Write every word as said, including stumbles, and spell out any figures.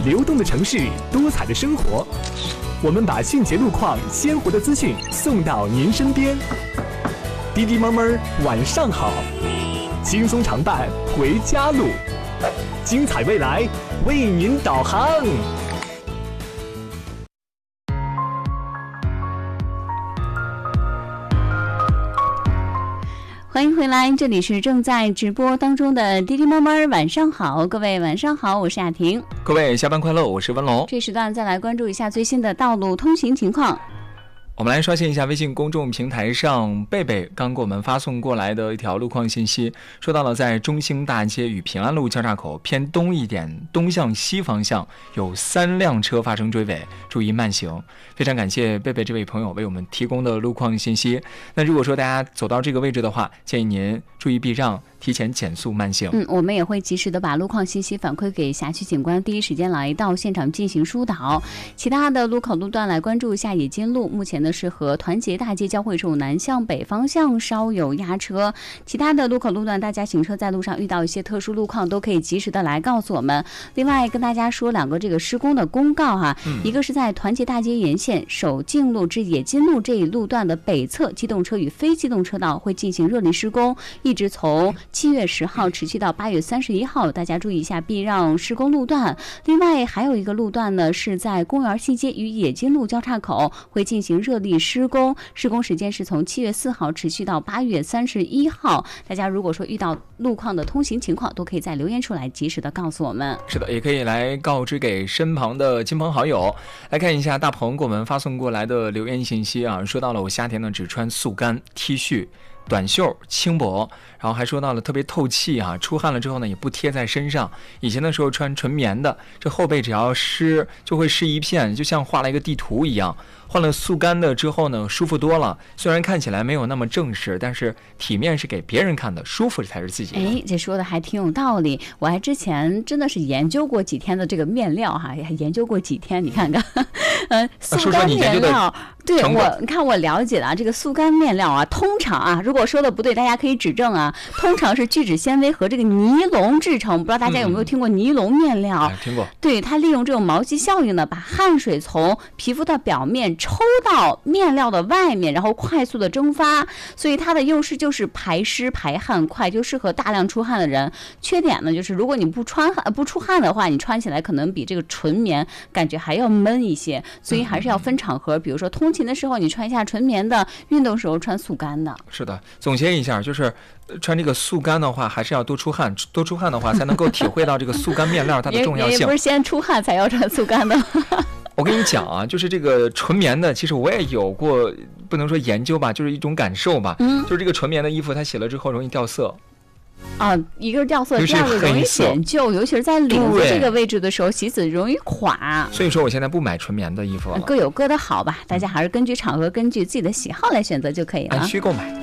流动的城市，多彩的生活。我们把迅捷路况、鲜活的资讯送到您身边。滴滴猫猫晚上好，轻松常伴回家路，精彩未来为您导航。 欢迎回来，这里是正在直播当中的滴滴猫猫晚上好，各位晚上好，我是雅婷。 各位下班快乐，我是文龙。 这时段再来关注一下最新的道路通行情况。 我们来刷新一下微信公众平台上贝贝刚给我们发送过来的一条路况信息，说到了在中兴大街与平安路交叉口偏东一点，东向西方向有三辆车发生追尾，注意慢行。非常感谢贝贝这位朋友为我们提供的路况信息。那如果说大家走到这个位置的话，建议您注意避让，提前减速慢行。 嗯，我们也会及时的把路况信息反馈给辖区警官，第一时间来到现场进行疏导。其他的路口路段来关注一下野金路，目前呢是和团结大街交汇处南向北方向稍有压车。其他的路口路段，大家行车在路上遇到一些特殊路况，都可以及时的来告诉我们。另外跟大家说两个这个施工的公告哈、嗯，一个是在团结大街沿线首敬路至野金路这一路段的北侧机动车与非机动车道会进行热力施工，一直从七月十号持续到八月三十一号，大家注意一下避让施工路段。另外还有一个路段呢，是在公园西街与野金路交叉口会进行热力施工，施工时间是从七月四号持续到八月三十一号。大家如果说遇到路况的通行情况，都可以在留言处来及时的告诉我们。 是的，也可以来告知给身旁的亲朋好友。来看一下大鹏给我们发送过来的留言信息啊，说到了我夏天呢只穿速干 T 恤短袖轻薄，然后还说到了特别透气啊，出汗了之后呢也不贴在身上。以前的时候穿纯棉的，这后背只要湿就会湿一片，就像画了一个地图一样。换了速干的之后呢，舒服多了。虽然看起来没有那么正式，但是体面是给别人看的，舒服才是自己的。 哎，这说的还挺有道理。我还之前真的是研究过几天的这个面料哈，还研究过几天，你看看，呃，速干面料。对我，你看我了解的啊，这个速干面料啊，通常啊，如果说的不对，大家可以指正啊。通常是聚酯纤维和这个尼龙制成，不知道大家有没有听过尼龙面料？ 嗯、听过。 对，它利用这种毛细效应呢，把汗水从皮肤的表面抽到面料的外面，然后快速的蒸发，所以它的优势就是排湿排汗快，就适合大量出汗的人。缺点呢，就是如果你不穿汗不出汗的话，你穿起来可能比这个纯棉感觉还要闷一些，所以还是要分场合，比如说通勤的时候你穿一下纯棉的，运动时候穿速干的。 是的，总结一下，就是穿这个速干的话，还是要多出汗，多出汗的话才能够体会到这个速干面料它的重要性。 也不是先出汗才要穿速干的。 我跟你讲啊，就是这个纯棉的，其实我也有过，不能说研究吧，就是一种感受吧。嗯，就是这个纯棉的衣服，它洗了之后容易掉色。 啊，一个是掉色，第二个容易显旧，尤其是在领子这个位置的时候，洗子容易垮。 所以说，我现在不买纯棉的衣服了。 各有各的好吧，大家还是根据场合、根据自己的喜好来选择就可以了。 按需购买。